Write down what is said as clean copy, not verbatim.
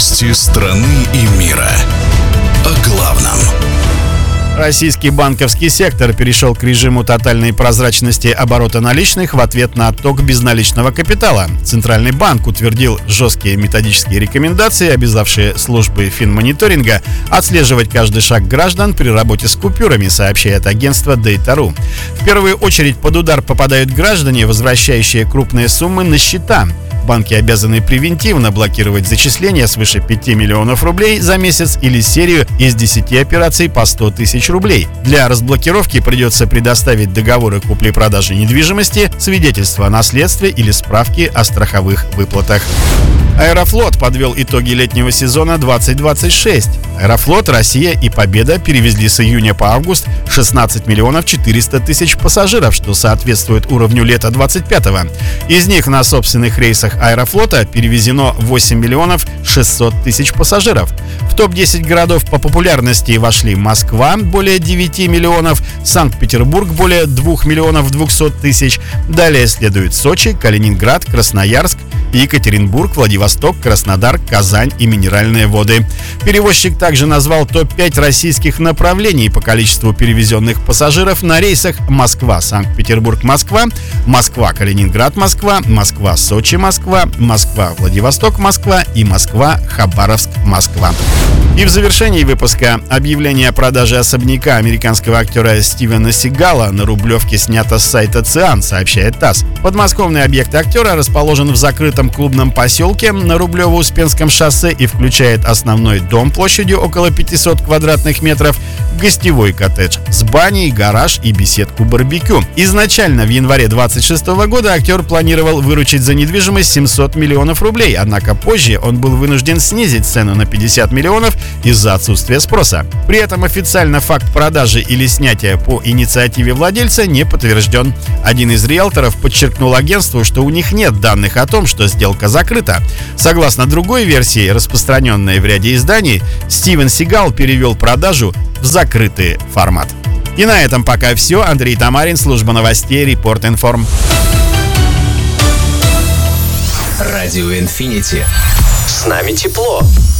Новости страны и мира. О главном. Российский банковский сектор перешел к режиму тотальной прозрачности оборота наличных в ответ на отток безналичного капитала. Центральный банк утвердил жесткие методические рекомендации, обязавшие службы финмониторинга отслеживать каждый шаг граждан при работе с купюрами, сообщает агентство Data.ru. В первую очередь под удар попадают граждане, возвращающие крупные суммы на счета. Банки обязаны превентивно блокировать зачисления свыше 5 миллионов рублей за месяц или серию из 10 операций по 100 тысяч рублей. Для разблокировки придется предоставить договоры купли-продажи недвижимости, свидетельства о наследстве или справки о страховых выплатах. Аэрофлот подвел итоги летнего сезона 2026. Аэрофлот, Россия и Победа перевезли с июня по август 16 миллионов 400 тысяч пассажиров, что соответствует уровню лета 25-го. Из них на собственных рейсах Аэрофлота перевезено 8 миллионов 600 тысяч пассажиров. В топ-10 городов по популярности вошли Москва – более 9 миллионов, Санкт-Петербург – более 2 миллионов 200 тысяч. Далее следуют Сочи, Калининград, Красноярск, Екатеринбург, Владивосток, Краснодар, Казань и Минеральные воды. Перевозчик также назвал топ-5 российских направлений по количеству перевезенных пассажиров на рейсах Москва, Санкт-Петербург, Москва, Москва, Калининград, Москва, Москва, Сочи, Москва, Москва, Владивосток, Москва и Москва, Хабаровск, Москва. И в завершении выпуска объявление о продаже особняка американского актера Стивена Сигала на Рублевке снято с сайта ЦИАН, сообщает ТАСС. Подмосковный объект актера расположен в закрытом клубном поселке на Рублево-Успенском шоссе и включает основной дом площадью около 500 квадратных метров, гостевой коттедж с баней, гараж и беседку барбекю. Изначально в январе 2026 года актер планировал выручить за недвижимость 700 миллионов рублей, однако позже он был вынужден снизить цену на 50 миллионов из-за отсутствия спроса. При этом официально факт продажи или снятия по инициативе владельца не подтвержден. Один из риэлторов подчеркнул агентству, что у них нет данных о том, что сделка закрыта. Согласно другой версии, распространенной в ряде изданий, Стивен Сигал перевел продажу в закрытый формат. И на этом пока все. Андрей Тамарин, служба новостей, Репорт Информ. Радио Инфинити. С нами тепло.